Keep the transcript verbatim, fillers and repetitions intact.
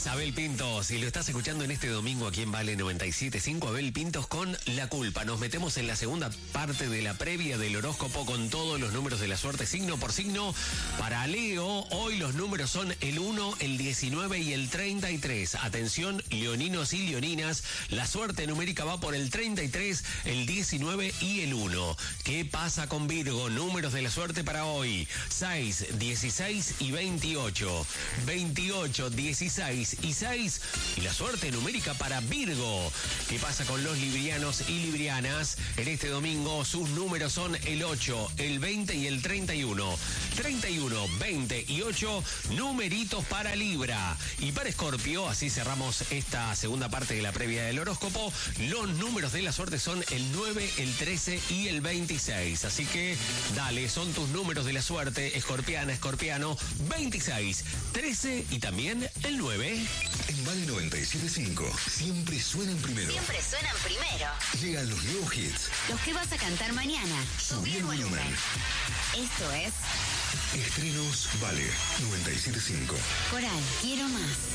es Abel Pintos y lo estás escuchando en este domingo aquí en Vale noventa y siete punto cinco. Abel Pintos con La Culpa. Nos metemos en la segunda parte de la previa del horóscopo con todos los números de la suerte, signo por signo. Para Leo, hoy los números son el uno, el diecinueve y el treinta y tres. Atención, leoninos y leoninas, la suerte numérica va por el treinta y tres, el diecinueve y el uno. ¿Qué pasa con Virgo? Números de la suerte para hoy: seis, dieciséis y veintiocho. veintiocho, dieciséis y seis. Y la suerte numérica para Virgo. ¿Qué pasa con los librianos y librianas? En este domingo sus números son el ocho, el veinte y el treinta y uno. treinta y uno, veinte y ocho, numeritos para Libra. Y para Escorpio, así cerramos esta segunda parte de la previa del horóscopo, los números de la suerte son el nueve, el trece y el veintiséis. Así que dale, son tus números de la suerte, escorpiana, escorpiano: veintiséis, trece y también el nueve. En Vale noventa y siete punto cinco, siempre suenan primero. Siempre suenan primero. Llegan los nuevos hits. Los que vas a cantar mañana. Subí el volumen. Esto es Estrenos Vale noventa y siete punto cinco. Coral, quiero más.